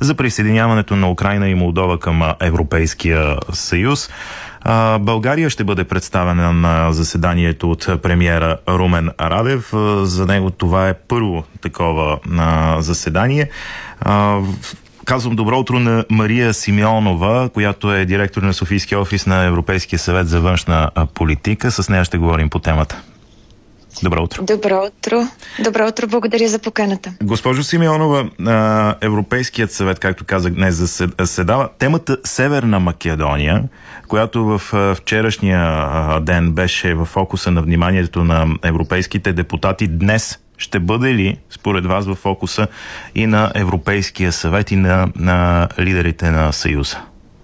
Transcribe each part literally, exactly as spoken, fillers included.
за присъединяването на Украйна и Молдова към Европейския съюз. България ще бъде представена на заседанието от премиера Румен Радев. За него това е първо такова заседание. Казвам добро утро на Мария Симеонова, която е директор на Софийския офис на Европейския съвет за външна политика. С нея ще говорим по темата. Добро утро. Добро утро. Добро утро. Благодаря за поканата. Госпожо Симеонова, Европейският съвет, както казах, днес заседава. Темата Северна Македония, която в вчерашния ден беше в фокуса на вниманието на европейските депутати, днес ще бъде ли, според вас, в фокуса и на Европейския съвет и на, на лидерите на Съюза?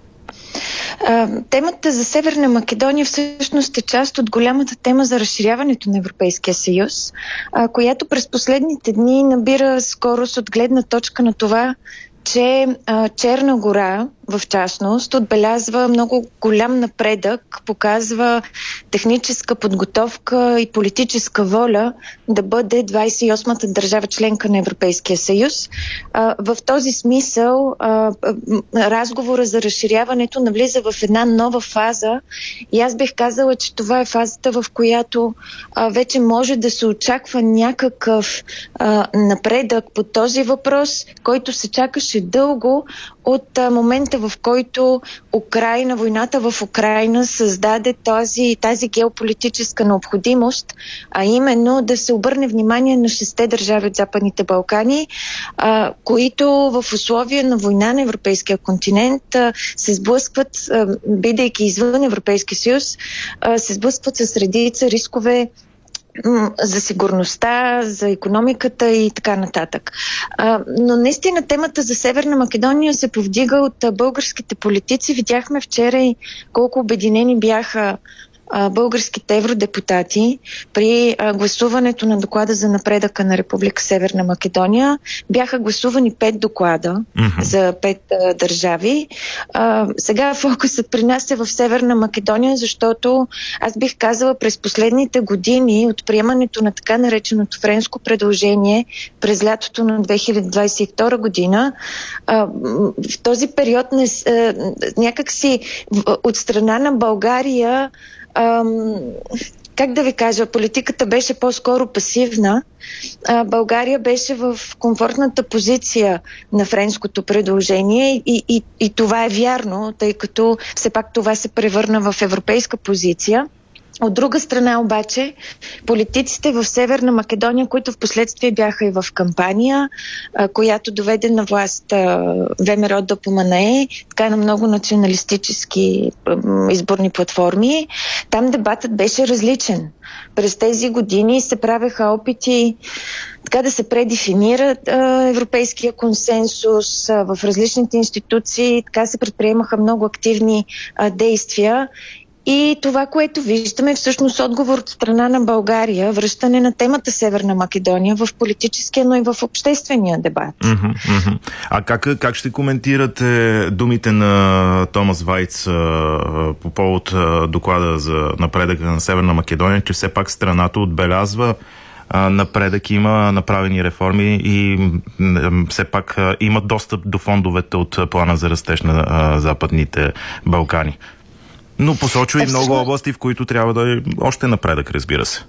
Темата за Северна Македония всъщност е част от голямата тема за разширяването на Европейския съюз, която през последните дни набира скорост от гледна точка на това, че а, Черна гора, в частност, отбелязва много голям напредък, показва техническа подготовка и политическа воля да бъде двадесет и осмата държава членка на Европейския съюз. А, в този смисъл а, разговора за разширяването навлиза в една нова фаза и аз бих казала, че това е фазата, в която а, вече може да се очаква някакъв а, напредък по този въпрос, който се чакаше дълго от а, момента, в който Украйна, войната в Украйна създаде тази, тази геополитическа необходимост, а именно да се обърне внимание на шесте държави от Западните Балкани, а, които в условия на война на европейския континент а, се сблъскват, а, бидейки извън Европейския съюз, а, се сблъскват с редица рискове за сигурността, за икономиката и така нататък. А, но наистина темата за Северна Македония се повдига от българските политици. Видяхме вчера и колко обединени бяха българските евродепутати при а, гласуването на доклада за напредъка на Република Северна Македония. Бяха гласувани пет доклада mm-hmm. за пет а, държави. А, сега фокусът при нас е в Северна Македония, защото аз бих казала през последните години от приемането на така нареченото френско предложение през лятото на две хиляди двадесет и втора година, а, в този период не, а, някакси от страна на България Ам, как да ви кажа, политиката беше по-скоро пасивна. А, България беше в комфортната позиция на френското предложение и, и, и това е вярно, тъй като все пак това се превърна в европейска позиция. От друга страна обаче, политиците в Северна Македония, които в последствие бяха и в кампания, а, която доведе на власт а, ВМРО ДПМНЕ, така на много националистически а, изборни платформи, там дебатът беше различен. През тези години се правеха опити така да се предефинира а, европейския консенсус а, в различните институции, така се предприемаха много активни а, действия. И това, което виждаме, е всъщност отговор от страна на България, връщане на темата Северна Македония в политическия, но и в обществения дебат. Mm-hmm, mm-hmm. А как, как ще коментирате думите на Томас Вайц а, по повод а, доклада за напредъка на Северна Македония, че все пак страната отбелязва а, напредък, има направени реформи и м, все пак а, има достъп до фондовете от плана за растеж на а, Западните Балкани? Но посочва и много области, в които трябва да е още напредък, разбира се.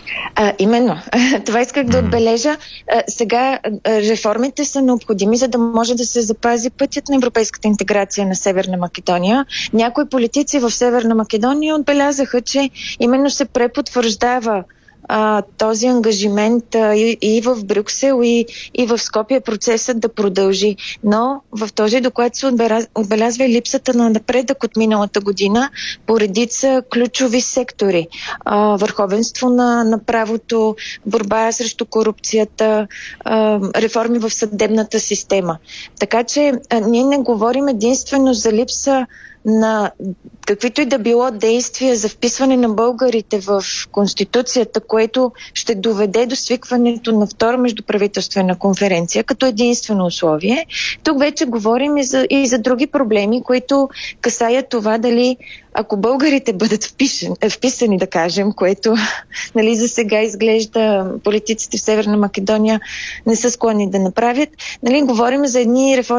А, именно. Това исках да отбележа. А, сега реформите са необходими, за да може да се запази пътят на европейската интеграция на Северна Македония. Някои политици в Северна Македония отбелязаха, че именно се препотвърждава а, този ангажимент а, и, и в Брюксел, и, и в Скопие процесът да продължи. Но в този доклад се отбелязва и липсата на напредък от миналата година по редица ключови сектори. А, върховенство на, на правото, борба срещу корупцията, а, реформи в съдебната система. Така че а, ние не говорим единствено за липса на каквито и да било действия за вписване на българите в Конституцията, което ще доведе до свикването на втора междуправителствена конференция като единствено условие. Тук вече говорим и за, и за други проблеми, които касаят това дали ако българите бъдат впишен, вписани, да кажем, което нали, за сега изглежда политиците в Северна Македония не са склонни да направят, нали, говорим за едни реформи